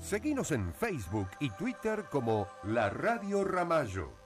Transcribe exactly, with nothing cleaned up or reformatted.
Seguinos en Facebook y Twitter como La Radio Ramallo.